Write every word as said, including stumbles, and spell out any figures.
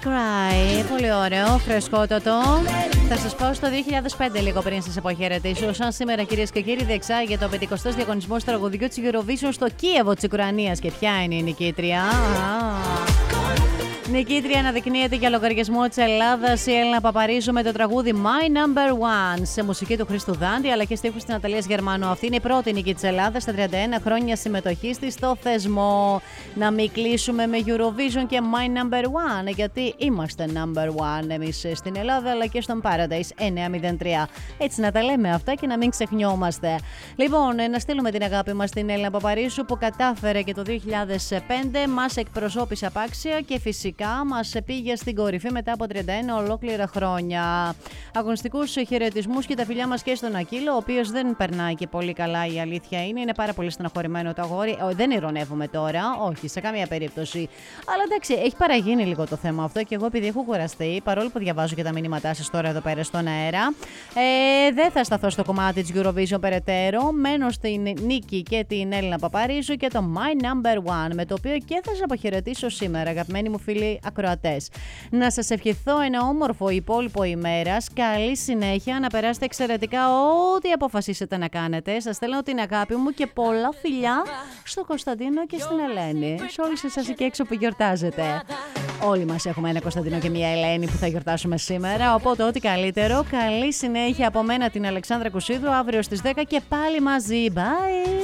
Cry. Πολύ ωραίο, φρεσκότατο. Θα σας πω στο δύο χιλιάδες πέντε λίγο πριν σας αποχαιρετήσω. Σαν σήμερα, κυρίες και κύριοι, διεξάγεται ο πενηκοστός διαγωνισμός τραγουδιού της Eurovision στο Κίεβο της Ουκρανίας. Και ποια είναι η νικήτρια? Νικήτρια αναδεικνύεται για λογαριασμό της Ελλάδας η Έλληνα Παπαρίζου με το τραγούδι My Number One σε μουσική του Χρήστου Δάντη αλλά και στίχους της Ναταλίας Γερμανού. Αυτή είναι η πρώτη νίκη της Ελλάδας στα τριάντα ένα χρόνια συμμετοχής της στο θεσμό. Να μην κλείσουμε με Eurovision και My Number One, γιατί είμαστε Number One εμείς στην Ελλάδα αλλά και στον Paradise εννιακόσια τρία. Έτσι να τα λέμε αυτά και να μην ξεχνιόμαστε. Λοιπόν, να στείλουμε την αγάπη μας στην Έλληνα Παπαρίζου που κατάφερε και το δύο χιλιάδες πέντε, μας εκπροσώπησε απάξια και φυσικά μας πήγε στην κορυφή μετά από τριάντα ένα ολόκληρα χρόνια. Αγωνιστικούς χαιρετισμούς και τα φιλιά μας και στον Ακύλο, ο οποίος δεν περνάει και πολύ καλά, η αλήθεια είναι. Είναι πάρα πολύ στεναχωρημένο το αγόρι. Δεν ηρωνεύουμε τώρα, όχι, σε καμία περίπτωση. Αλλά εντάξει, έχει παραγίνει λίγο το θέμα αυτό και εγώ επειδή έχω κουραστεί, παρόλο που διαβάζω και τα μηνύματά σας τώρα εδώ πέρα στον αέρα, ε, δεν θα σταθώ στο κομμάτι της Eurovision περαιτέρω. Μένω στην νίκη και την Έλληνα Παπαρίζου και το My Number One, με το οποίο και θα σας αποχαιρετήσω σήμερα, αγαπημένοι μου φίλοι ακροατές. Να σας ευχηθώ ένα όμορφο υπόλοιπο ημέρας. Καλή συνέχεια, να περάσετε εξαιρετικά ό,τι αποφασίσετε να κάνετε. Σας στέλνω την αγάπη μου και πολλά φιλιά στο Κωνσταντίνο και στην Ελένη. Σε όλους εσάς εκεί έξω που γιορτάζετε. Όλοι μας έχουμε ένα Κωνσταντίνο και μια Ελένη που θα γιορτάσουμε σήμερα. Οπότε ό,τι καλύτερο. Καλή συνέχεια από μένα, την Αλεξάνδρα Κουσίδου. Αύριο στις δέκα και πάλι μαζί. Bye!